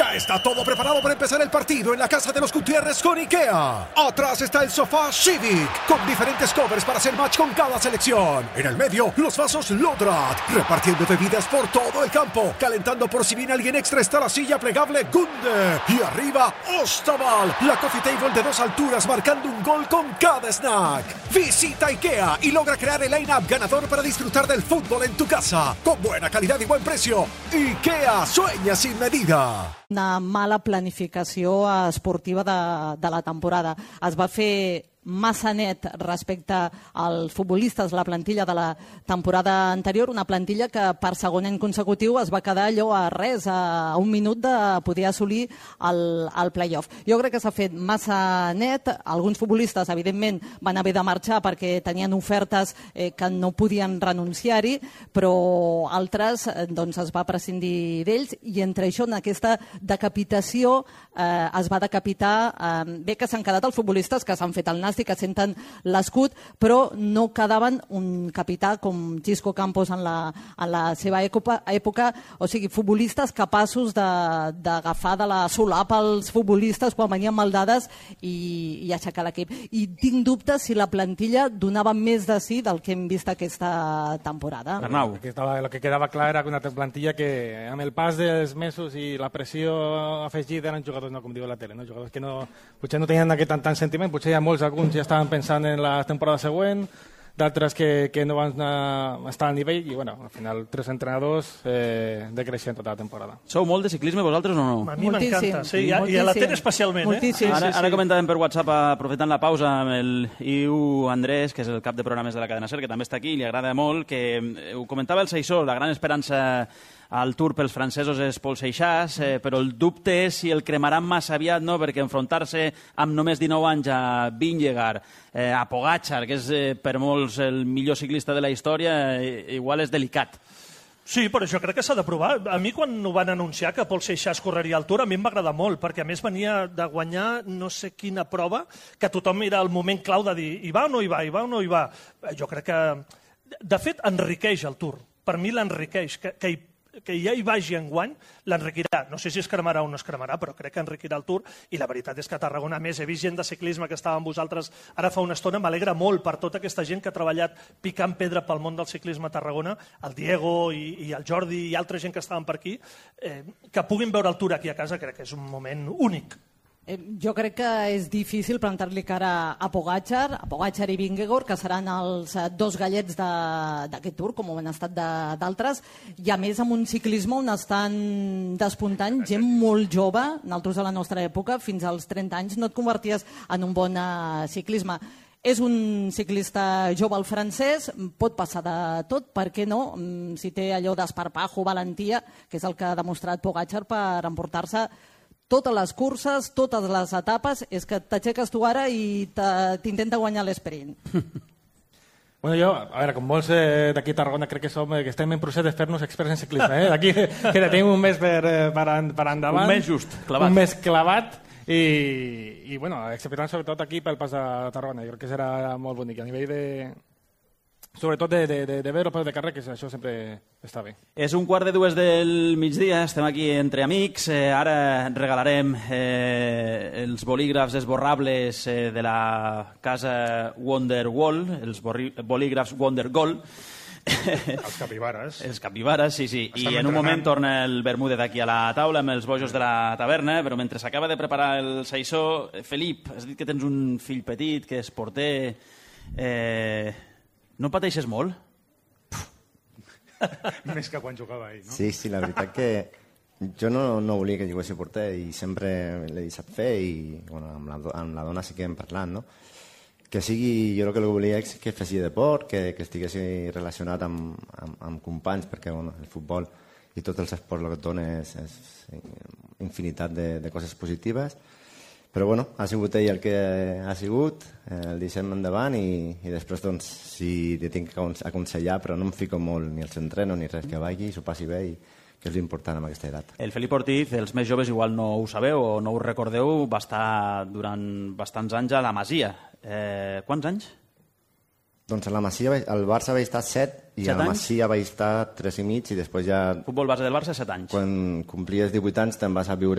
Ya está todo preparado para empezar el partido en la casa de los Gutiérrez con IKEA. Atrás está el sofá Civic, con diferentes covers para hacer match con cada selección. En el medio, los vasos Lodrat, repartiendo bebidas por todo el campo. Calentando por si viene alguien extra está la silla plegable Gunde. Y arriba, Ostaval, la coffee table de 2 alturas marcando un gol con cada snack. Visita IKEA y logra crear el line-up ganador para disfrutar del fútbol en tu casa. Con buena calidad y buen precio. IKEA, sueña sin medida. Una mala planificació esportiva de la temporada. Es va fer massa net respecte als futbolistes, la plantilla de la temporada anterior, una plantilla que per segon any consecutiu es va quedar allò a res, a un minut de poder assolir el play-off. Jo crec que s'ha fet massa net, alguns futbolistes evidentment van haver de marxar perquè tenien ofertes que no podien renunciar-hi, però altres doncs, es va prescindir d'ells i entre això, en aquesta decapitació, es va decapitar, bé que s'han quedat els futbolistes que s'han fet el nàstic, que senten l'escut, però no quedaven un capità com Xisco Campos en la seva època, o sigui, futbolistes capaços d'agafar de la solapa els futbolistes quan venien maldades i aixecar l'equip. I tinc dubtes si la plantilla donava més de sí del que hem vist aquesta temporada. Arnau. Lo que quedava clar era una plantilla que amb el pas dels mesos i la pressió afegida eren jugadors, no com diu la tele, no? Jugadors que potser no tenien aquest tant sentiment, potser hi ha molts, alguns ja estaven pensant en la temporada següent, d'altres que no van estar al nivell i bueno, al final 3 entrenadors decreixent tota la temporada. Sou molt de ciclisme vosaltres o no? A mi m'encanta, sí, i a la tele especialment. Ara comentàvem per WhatsApp, aprofitant la pausa, amb el Iu Andrés, que és el cap de programes de la cadena SER, que també està aquí, li agrada molt, que ho comentava el Seixó, la gran esperança al Tour pels francesos és Paul Seixas, però el dubte és si el cremaran massa aviat, no? Perquè enfrontar-se amb només 19 anys a Vingegaard, a Pogačar, que és per molts el millor ciclista de la història, igual és delicat. Sí, però jo crec que s'ha de provar. A mi, quan ho van anunciar que Paul Seixas correria al Tour, a mi em va agradar molt, perquè a més venia de guanyar no sé quina prova, que tothom era el moment clau de dir hi va o no hi va, hi va o no hi va. Jo crec que, de fet, enriqueix el Tour. Per mi l'enriqueix, que ja hi vagi enguany, l'enriquirà. No sé si es cremarà o no es cremarà, però crec que enriquirà el Tour, i la veritat és que a Tarragona, a més, he vist gent de ciclisme que estava amb vosaltres ara fa una estona, m'alegra molt per tota aquesta gent que ha treballat picant pedra pel món del ciclisme a Tarragona, el Diego i el Jordi i altra gent que estaven per aquí, que puguin veure el Tour aquí a casa, crec que és un moment únic. Jo crec que és difícil plantar-li cara a Pogačar i Vingegaard, que seran els 2 gallets d'aquest Tour, com ho han estat d'altres, i a més amb un ciclisme on estan despuntant gent molt jove. Nosaltres a la nostra època, fins als 30 anys, no et converties en un bon ciclisme. És un ciclista jove, el francès, pot passar de tot, per què no? Si té allò d'esparpajo, valentia, que és el que ha demostrat Pogačar per emportar-se totes les curses, totes les etapes, és que t'aixeques tu ara i t'intenta guanyar l'esprint. Bueno, jo, a veure, com molts d'aquí a Tarragona crec que estem en procés de fer-nos experts en ciclisme. D'aquí que tenim un mes per endavant. Un mes just, clavat. Un mes clavat i bueno, exceptant sobretot aquí pel pas de Tarragona. Jo crec que serà molt bonic. A nivell de... Sobretot de veure el peu de carrer, que això sempre està bé. És 1:15 del migdia, estem aquí entre amics. Ara regalarem els bolígrafs esborrables de la casa Wonderwall, els bolígrafs Wondergold. Els capibares. Els capibares, sí. I en un moment torna el Bermúdez aquí a la taula amb els bojos de la taverna, però mentre s'acaba de preparar el Saissó, Felip, has dit que tens un fill petit, que és porter... No pateixes molt? Més que quan jugava ahir, no? Sí, la veritat que jo no volia que jugués a porter i sempre l'he deixat fer i bueno, amb la dona sí que hem parlat, no? Que sigui, jo el que volia és que fessi deport, que estigués relacionat amb companys, perquè bueno, el futbol i tots els esports el que et dona és infinitat de coses positives. Però bueno, ha sigut ell el que ha sigut, el deixem endavant i després doncs si li tinc que aconsellar, però no em fico molt ni als entrenos ni res, que vagi i s'ho passi bé i que és l'important amb aquesta edat. El Felip Ortiz, els més joves igual no ho sabeu o no ho recordeu, va estar durant bastants anys a la Masia. Quants anys? Doncs a la Masia, al Barça vaig estar 7 i a la Masia vaig estar 3 i mig i després ja... Futbol base del Barça, 7 anys. Quan complies 18 anys te'n vas a viure